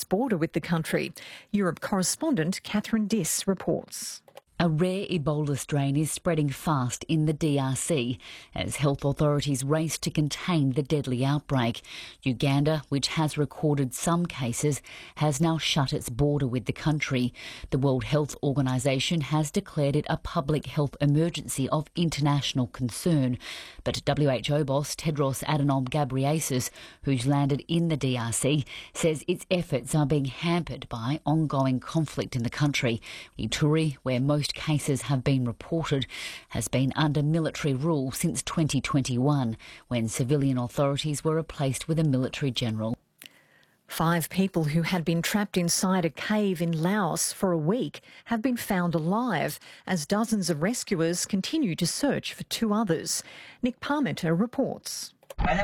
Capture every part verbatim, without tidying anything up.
border with the country. Europe correspondent Catherine Diss reports. A rare Ebola strain is spreading fast in the D R C as health authorities race to contain the deadly outbreak. Uganda, which has recorded some cases, has now shut its border with the country. The World Health Organization has declared it a public health emergency of international concern. But W H O boss Tedros Adhanom Ghebreyesus, who's landed in the D R C, says its efforts are being hampered by ongoing conflict in the country. Ituri, where most cases have been reported, has been under military rule since twenty twenty-one, when civilian authorities were replaced with a military general. Five people who had been trapped inside a cave in Laos for a week have been found alive as dozens of rescuers continue to search for two others. Nick Parmenter reports.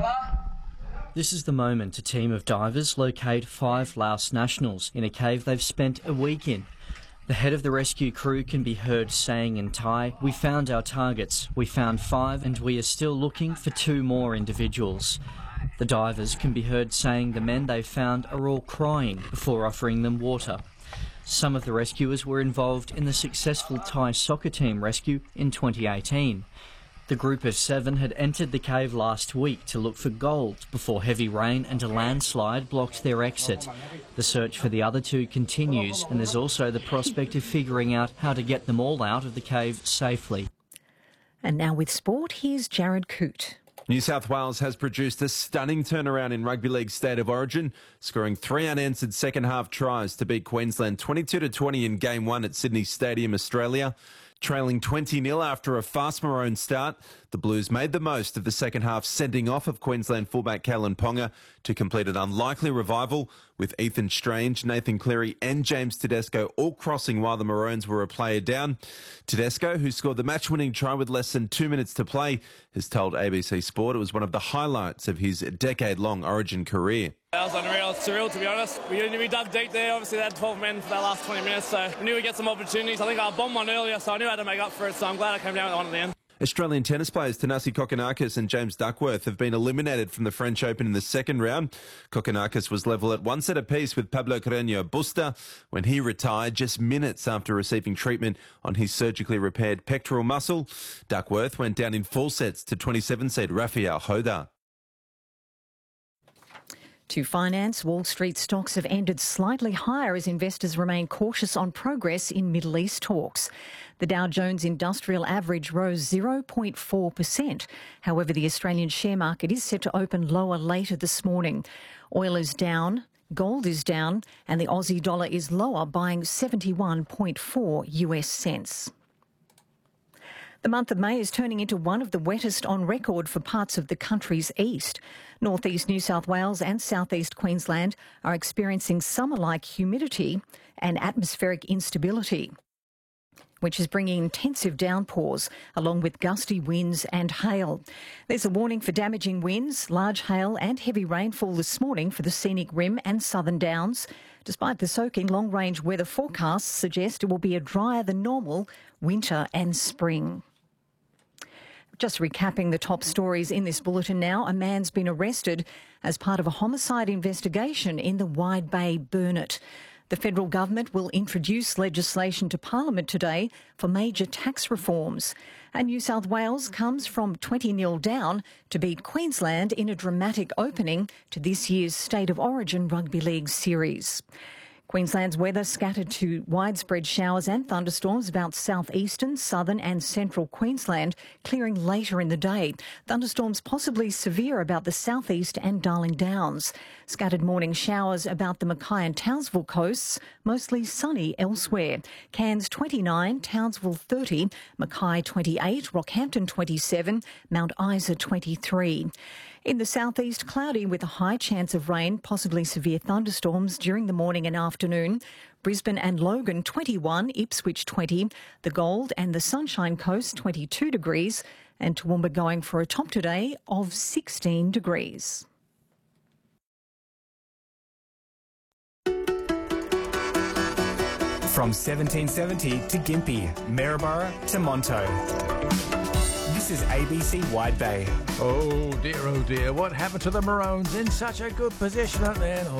This is the moment a team of divers locate five Laos nationals in a cave they've spent a week in. The head of the rescue crew can be heard saying in Thai, "We found our targets. We found five and we are still looking for two more individuals." The divers can be heard saying the men they found are all crying before offering them water. Some of the rescuers were involved in the successful Thai soccer team rescue in twenty eighteen. The group of seven had entered the cave last week to look for gold before heavy rain and a landslide blocked their exit. The search for the other two continues, and there's also the prospect of figuring out how to get them all out of the cave safely. And now with sport, here's Jared Coote. New South Wales has produced a stunning turnaround in Rugby League State of Origin, scoring three unanswered second-half tries to beat Queensland twenty-two to twenty in Game one at Sydney Stadium, Australia. Trailing twenty nil after a fast Maroon start, the Blues made the most of the second half sending off of Queensland fullback Kalyn Ponga to complete an unlikely revival, with Ethan Strange, Nathan Cleary and James Tedesco all crossing while the Maroons were a player down. Tedesco, who scored the match-winning try with less than two minutes to play, has told A B C Sport it was one of the highlights of his decade-long Origin career. That was unreal, surreal to be honest. We, we dug deep there, obviously they had twelve men for that last twenty minutes, so we knew we'd get some opportunities. I think I bombed one earlier, so I knew I had to make up for it, so I'm glad I came down with one at the end. Australian tennis players Thanasi Kokkinakis and James Duckworth have been eliminated from the French Open in the second round. Kokkinakis was level at one set apiece with Pablo Carreño Busta when he retired just minutes after receiving treatment on his surgically repaired pectoral muscle. Duckworth went down in four sets to twenty-seven seed Rafael Hoda. To finance, Wall Street stocks have ended slightly higher as investors remain cautious on progress in Middle East talks. The Dow Jones Industrial Average rose zero point four percent. However, the Australian share market is set to open lower later this morning. Oil is down, gold is down, and the Aussie dollar is lower, buying seventy-one point four U S cents. The month of May is turning into one of the wettest on record for parts of the country's east. Northeast New South Wales and southeast Queensland are experiencing summer-like humidity and atmospheric instability, which is bringing intensive downpours along with gusty winds and hail. There's a warning for damaging winds, large hail and heavy rainfall this morning for the Scenic Rim and Southern Downs. Despite the soaking, long-range weather forecasts suggest it will be a drier than normal winter and spring. Just recapping the top stories in this bulletin now, a man's been arrested as part of a homicide investigation in the Wide Bay Burnett. The federal government will introduce legislation to Parliament today for major tax reforms. And New South Wales comes from twenty nil down to beat Queensland in a dramatic opening to this year's State of Origin Rugby League series. Queensland's weather scattered to widespread showers and thunderstorms about southeastern, southern and central Queensland, clearing later in the day. Thunderstorms possibly severe about the southeast and Darling Downs. Scattered morning showers about the Mackay and Townsville coasts, mostly sunny elsewhere. Cairns twenty-nine, Townsville thirty, Mackay twenty-eight, Rockhampton twenty-seven, Mount Isa twenty-three. In the southeast, cloudy with a high chance of rain, possibly severe thunderstorms during the morning and afternoon. Brisbane and Logan twenty-one, Ipswich twenty, the Gold and the Sunshine Coast twenty-two degrees, and Toowoomba going for a top today of sixteen degrees. From seventeen seventy to Gympie, Maryborough to Monto. This is A B C Wide Bay. Oh dear, oh dear, what happened to the Maroons? In such a good position at the end. Oh.